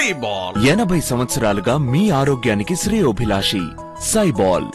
సైబాల్ 80 సంవత్సరాలుగా మీ ఆరోగ్యానికి శ్రేయోభిలాషి సైబాల్.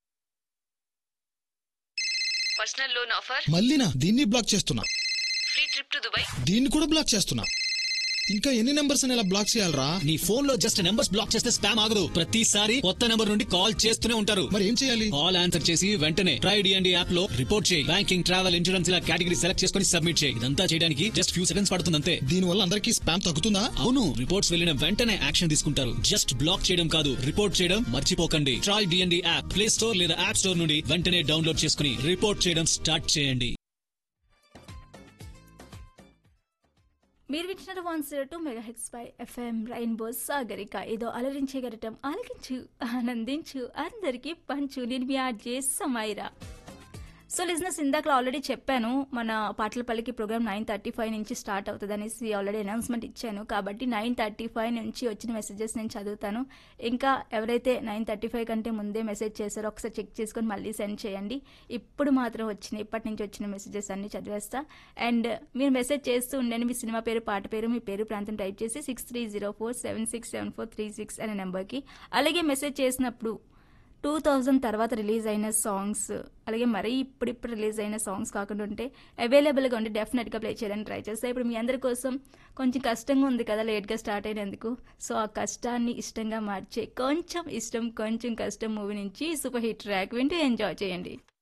Personal loan offer మళ్ళీనా? దీన్ని బ్లాక్ చేస్తున్నా. ఫ్రీ ట్రిప్ టు దుబాయ్ దీన్ని కూడా బ్లాక్ చేస్తున్నా. ఇంకా ఎన్ని నెంబర్స్ అని ఇలా బ్లాక్ చేయాలరా? నీ ఫోన్ లో జస్ట్ నెంబర్స్ బ్లాక్ చేస్తే స్పామ్ ఆగదు. ప్రతిసారి కొత్త నెంబర్ నుండి కాల్ చేస్తూనే ఉంటారు. మరి ఏం చేయాలి? కాల్ ఆన్సర్ చేసి వెంటనే ట్రై డిఎండి యాప్ లో రిపోర్ట్ చేయి. బ్యాంకింగ్, ట్రావెల్, ఇన్సూరెన్స్ ఇలా కేటగిరీ సెలెక్ట్ చేసుకుని సబ్మిట్ చేయి. ఇదంతా చేయడానికి జస్ట్ ఫ్యూ సెకండ్స్ పడుతుంది అంతే. దీని వల్ల అందరికీ స్పామ్ తగ్గుతుందా? అవును, రిపోర్ట్స్ వెళ్ళిన వెంటనే యాక్షన్ తీసుకుంటారు. జస్ట్ బ్లాక్ చేయడం కాదు, రిపోర్ట్ చేయడం మర్చిపోకండి. Try DND app play store లేదా యాప్ స్టోర్ నుండి వెంటనే డౌన్లోడ్ చేసుకుని రిపోర్ట్ చేయడం స్టార్ట్ చేయండి. మీరు వింటున్నారు 102 మెగాహెర్ట్జ్ పై ఎఫ్ఎం రెయిన్బో సాగరిక. ఏదో అలరించే గరటం ఆలకించు, ఆనందించు, అందరికీ పంచు. నేను మీ ఆర్జే సమైరా. సో లిజినెస్ ఇందాక ఆల్రెడీ చెప్పాను, మన పాటల పల్లికి ప్రోగ్రామ్ 9:35 నుంచి స్టార్ట్ అవుతుంది అనేసి ఆల్రెడీ అనౌన్స్మెంట్ ఇచ్చాను. కాబట్టి 9:35 నుంచి వచ్చిన మెసేజెస్ నేను చదువుతాను. ఇంకా ఎవరైతే 9:35 కంటే ముందే మెసేజ్ చేశారో ఒకసారి చెక్ చేసుకొని మళ్ళీ సెండ్ చేయండి. ఇప్పుడు మాత్రం ఇప్పటి నుంచి వచ్చిన మెసేజెస్ అన్ని చదివేస్తా. అండ్ మీరు మెసేజ్ చేస్తూ ఉండండి. మీ సినిమా పేరు, పాట పేరు, మీ పేరు, ప్రాంతం టైప్ చేసి 6304767436 అనే నెంబర్కి. అలాగే మెసేజ్ చేసినప్పుడు 2000 తర్వాత రిలీజ్ అయిన సాంగ్స్, అలాగే మరీ ఇప్పుడు రిలీజ్ అయిన సాంగ్స్ కాకుండా ఉంటే అవైలబుల్గా ఉంటే డెఫినెట్గా ప్లే చేయడానికి ట్రై చేస్తాను. ఇప్పుడు మీ అందరి కోసం కొంచెం కష్టంగా ఉంది కదా లేట్గా స్టార్ట్ అయినందుకు. సో ఆ కష్టాన్ని ఇష్టంగా మార్చే కొంచెం ఇష్టం కొంచెం కష్టం మూవీ నుంచి సూపర్ హిట్ ట్రాక్ వింటూ ఎంజాయ్ చేయండి.